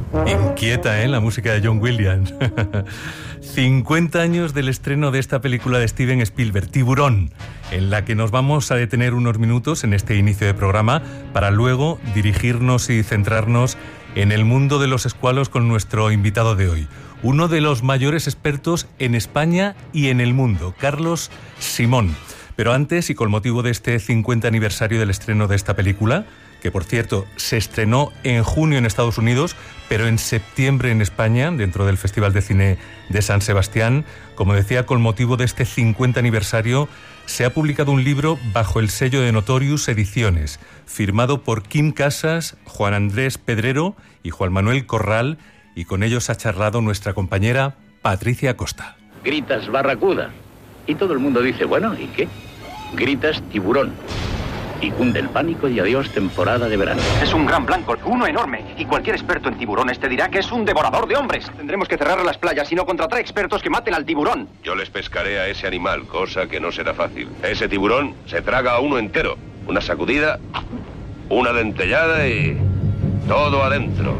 Inquieta, la música de John Williams. 50 años del estreno de esta película de Steven Spielberg, Tiburón, en la que nos vamos a detener unos minutos en este inicio de programa para luego dirigirnos y centrarnos en el mundo de los escualos con nuestro invitado de hoy, uno de los mayores expertos en España y en el mundo, Carlos Simón. Pero antes, y con motivo de este 50 aniversario del estreno de esta película, que por cierto se estrenó en junio en Estados Unidos, pero en septiembre en España, dentro del Festival de Cine de San Sebastián, como decía, con motivo de este 50 aniversario, se ha publicado un libro bajo el sello de Notorious Ediciones, firmado por Quim Casas, Juan Andrés Pedrero y Juan Manuel Corral, y con ellos ha charlado nuestra compañera Patricia Costa. Gritas barracuda, y todo el mundo dice, bueno, ¿y qué? Gritas tiburón. Y cunde el pánico y adiós temporada de verano. Es un gran blanco, uno enorme. Y cualquier experto en tiburones te dirá que es un devorador de hombres. Tendremos que cerrar las playas y no contratar expertos que maten al tiburón. Yo les pescaré a ese animal, cosa que no será fácil. Ese tiburón se traga a uno entero. Una sacudida, una dentellada y todo adentro.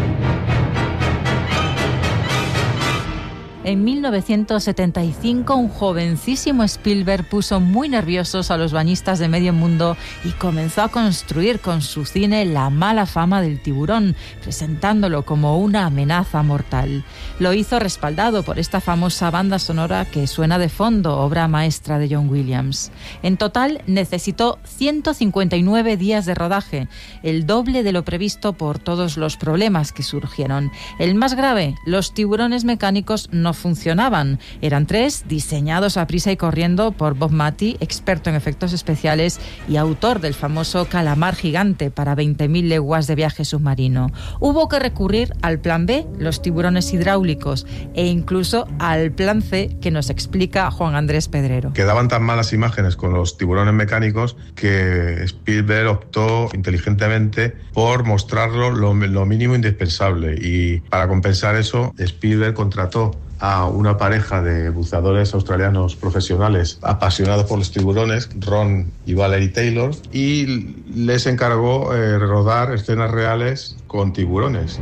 En 1975, un jovencísimo Spielberg puso muy nerviosos a los bañistas de medio mundo y comenzó a construir con su cine la mala fama del tiburón, presentándolo como una amenaza mortal. Lo hizo respaldado por esta famosa banda sonora que suena de fondo, obra maestra de John Williams. En total, necesitó 159 días de rodaje, el doble de lo previsto por todos los problemas que surgieron. El más grave, los tiburones mecánicos no funcionaban. Eran 3, diseñados a prisa y corriendo por Bob Matty, experto en efectos especiales y autor del famoso Calamar Gigante para 20.000 leguas de viaje submarino. Hubo que recurrir al plan B, los tiburones hidráulicos, e incluso al plan C, que nos explica Juan Andrés Pedrero. Quedaban tan malas imágenes con los tiburones mecánicos que Spielberg optó inteligentemente por mostrarlo lo mínimo indispensable, y para compensar eso Spielberg contrató a una pareja de buceadores australianos profesionales apasionados por los tiburones, Ron y Valerie Taylor, y les encargó rodar escenas reales con tiburones.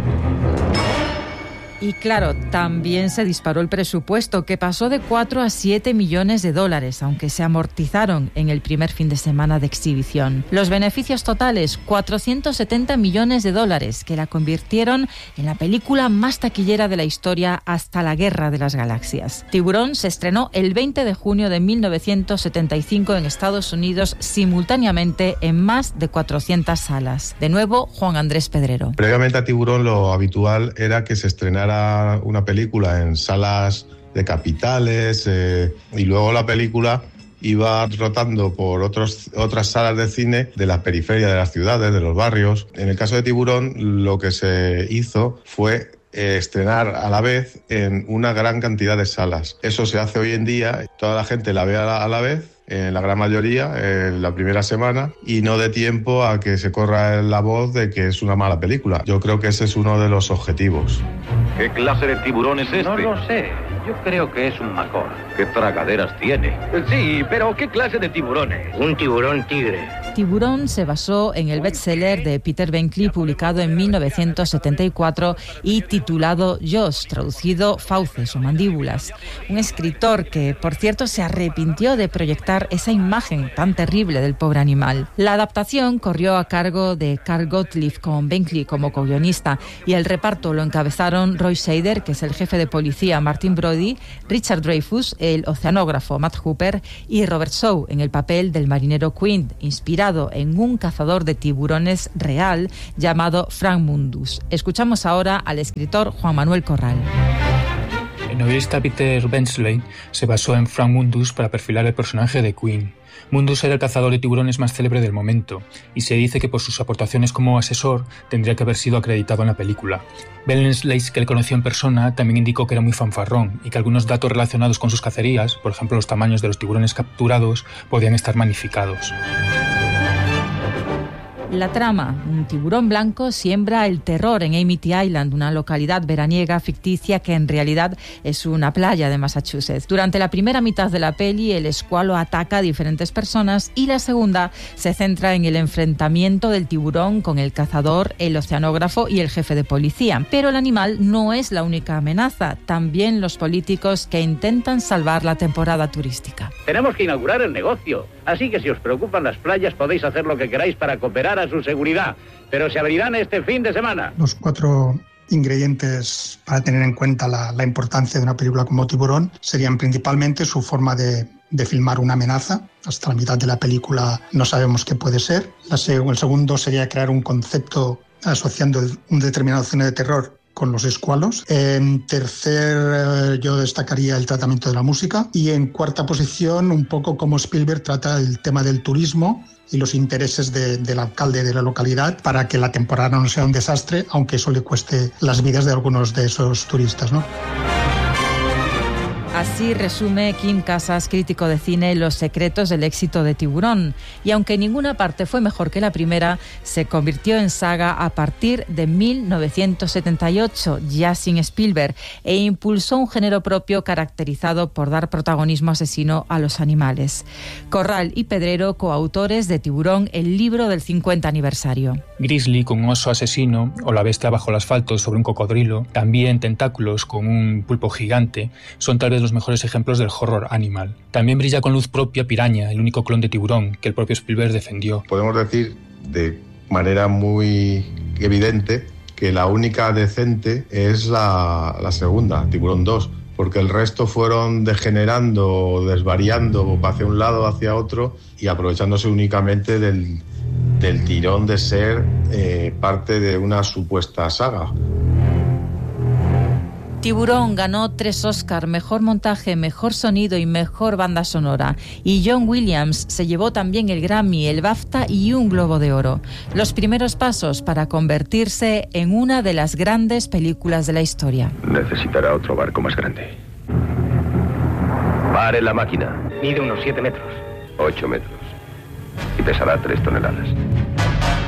Y claro, también se disparó el presupuesto, que pasó de 4 a 7 millones de dólares, aunque se amortizaron en el primer fin de semana de exhibición. Los beneficios totales, 470 millones de dólares, que la convirtieron en la película más taquillera de la historia hasta la Guerra de las Galaxias. Tiburón se estrenó el 20 de junio de 1975 en Estados Unidos, simultáneamente en más de 400 salas. De nuevo, Juan Andrés Pedrero. Previamente a Tiburón, lo habitual era que se estrenara una película en salas de capitales, y luego la película iba rotando por otras salas de cine de la periferia de las ciudades, de los barrios. En el caso de Tiburón, lo que se hizo fue estrenar a la vez en una gran cantidad de salas. Eso se hace hoy en día, toda la gente la ve a la vez, en la gran mayoría, en la primera semana, y no dé tiempo a que se corra la voz de que es una mala película. Yo creo que ese es uno de los objetivos. ¿Qué clase de tiburón es este? No lo sé. Yo creo que es un macor. ¿Qué tragaderas tiene? Sí, pero ¿qué clase de tiburones? Un tiburón tigre. Tiburón se basó en el bestseller de Peter Benchley, publicado en 1974 y titulado Jaws, traducido fauces o mandíbulas. Un escritor que, por cierto, se arrepintió de proyectar esa imagen tan terrible del pobre animal. La adaptación corrió a cargo de Carl Gottlieb, con Benchley como co-guionista, y el reparto lo encabezaron Roy Scheider, que es el jefe de policía Martin Brody, Richard Dreyfuss, el oceanógrafo Matt Hooper, y Robert Shaw en el papel del marinero Quint, inspirado en un cazador de tiburones real llamado Frank Mundus. Escuchamos ahora al escritor Juan Manuel Corral. El novelista Peter Benchley se basó en Frank Mundus para perfilar el personaje de Quint. Mundus era el cazador de tiburones más célebre del momento, y se dice que por sus aportaciones como asesor tendría que haber sido acreditado en la película. Benchley, que le conoció en persona, también indicó que era muy fanfarrón y que algunos datos relacionados con sus cacerías, por ejemplo los tamaños de los tiburones capturados, podían estar magnificados. La trama: un tiburón blanco siembra el terror en Amity Island, una localidad veraniega ficticia que en realidad es una playa de Massachusetts. Durante la primera mitad de la peli, el escualo ataca a diferentes personas y la segunda se centra en el enfrentamiento del tiburón con el cazador, el oceanógrafo y el jefe de policía. Pero el animal no es la única amenaza, también los políticos que intentan salvar la temporada turística. Tenemos que inaugurar el negocio, así que si os preocupan las playas podéis hacer lo que queráis para cooperar a su seguridad, pero se abrirán este fin de semana. Los 4 ingredientes para tener en cuenta la importancia de una película como Tiburón serían principalmente su forma de filmar una amenaza. Hasta la mitad de la película no sabemos qué puede ser. El segundo sería crear un concepto asociando un determinado cine de terror con los escualos. En tercer, yo destacaría el tratamiento de la música. Y en cuarta posición, un poco cómo Spielberg trata el tema del turismo y los intereses del alcalde de la localidad para que la temporada no sea un desastre, aunque eso le cueste las vidas de algunos de esos turistas, ¿no? Así resume Kim Casas, crítico de cine, los secretos del éxito de Tiburón. Y aunque ninguna parte fue mejor que la primera, se convirtió en saga a partir de 1978, ya sin Spielberg, e impulsó un género propio caracterizado por dar protagonismo asesino a los animales. Corral y Pedrero, coautores de Tiburón, el libro del 50 aniversario. Grizzly con un oso asesino, o La bestia bajo el asfalto sobre un cocodrilo, también Tentáculos con un pulpo gigante, son tal vez los mejores ejemplos del horror animal. También brilla con luz propia Piraña, el único clon de Tiburón que el propio Spielberg defendió. Podemos decir de manera muy evidente que la única decente es la segunda, Tiburón 2, porque el resto fueron degenerando, desvariando hacia un lado, hacia otro y aprovechándose únicamente del tirón de ser parte de una supuesta saga. Tiburón ganó 3 Oscar, mejor montaje, mejor sonido y mejor banda sonora. Y John Williams se llevó también el Grammy, el BAFTA y un Globo de Oro. Los primeros pasos para convertirse en una de las grandes películas de la historia. Necesitará otro barco más grande. Pare la máquina. Mide unos 7 metros. 8 metros. Y pesará 3 toneladas.